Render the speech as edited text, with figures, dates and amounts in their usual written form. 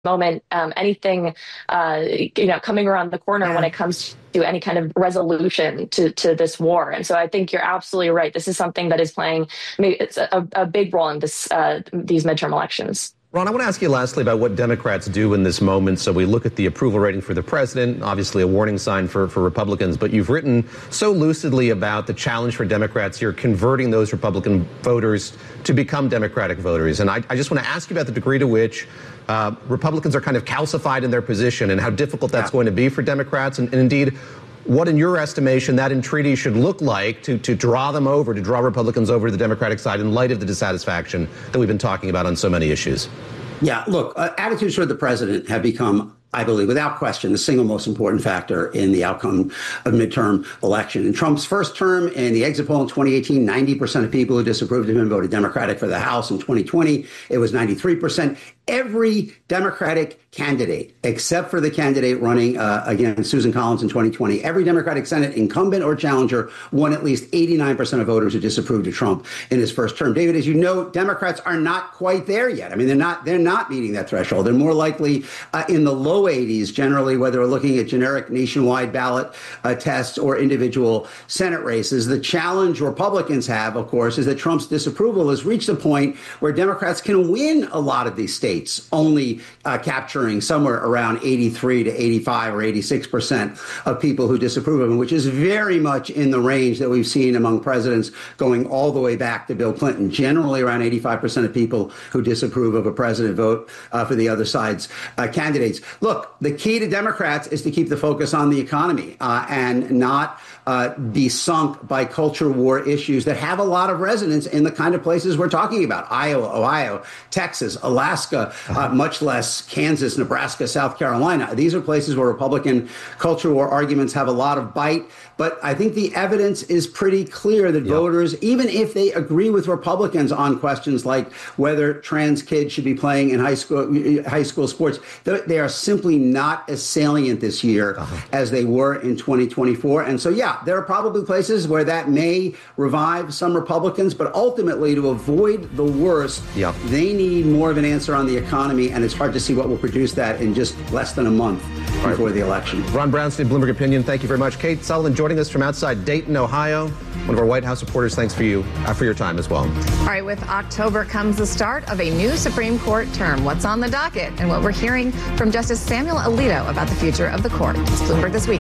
moment, anything, coming around the corner when it comes to any kind of resolution to this war. And so I think you're absolutely right. This is something that is playing it's a big role in these midterm elections. Ron, I want to ask you lastly about what Democrats do in this moment. So we look at the approval rating for the president, obviously a warning sign for Republicans, but you've written so lucidly about the challenge for Democrats here, converting those Republican voters to become Democratic voters. And I just want to ask you about the degree to which Republicans are kind of calcified in their position and how difficult that's going to be for Democrats. And indeed, what, in your estimation, that entreaty should look like to draw them over, to draw Republicans over to the Democratic side in light of the dissatisfaction that we've been talking about on so many issues? Yeah, look, attitudes toward the president have become, I believe, without question, the single most important factor in the outcome of midterm election. In Trump's first term, in the exit poll in 2018, 90% of people who disapproved of him voted Democratic for the House. In 2020, it was 93%. Every Democratic candidate, except for the candidate running against Susan Collins in 2020, every Democratic Senate incumbent or challenger won at least 89% of voters who disapproved of Trump in his first term. David, as you know, Democrats are not quite there yet. I mean, they're not meeting that threshold. They're more likely in the low 80s, generally, whether we're looking at generic nationwide ballot tests or individual Senate races. The challenge Republicans have, of course, is that Trump's disapproval has reached a point where Democrats can win a lot of these states, only capturing somewhere around 83 to 85 or 86% of people who disapprove of him, which is very much in the range that we've seen among presidents going all the way back to Bill Clinton. Generally, around 85% of people who disapprove of a president vote for the other side's candidates. Look, the key to Democrats is to keep the focus on the economy and not be sunk by culture war issues that have a lot of resonance in the kind of places we're talking about: Iowa, Ohio, Texas, Alaska, much less Kansas, Nebraska, South Carolina. These are places where Republican culture war arguments have a lot of bite. But I think the evidence is pretty clear that voters, even if they agree with Republicans on questions like whether trans kids should be playing in high school sports, they are simply not as salient this year as they were in 2024. And so, yeah, there are probably places where that may revive some Republicans, but ultimately, to avoid the worst, they need more of an answer on the economy, and it's hard to see what will produce that in just less than a month before the election. Ron Brownstein, Bloomberg Opinion, thank you very much. Kate Sullivan joining us from outside Dayton, Ohio, one of our White House reporters. Thanks for your time as well. All right, with October comes the start of a new Supreme Court term. What's on the docket and what we're hearing from Justice Samuel Alito about the future of the court. It's Bloomberg This Week.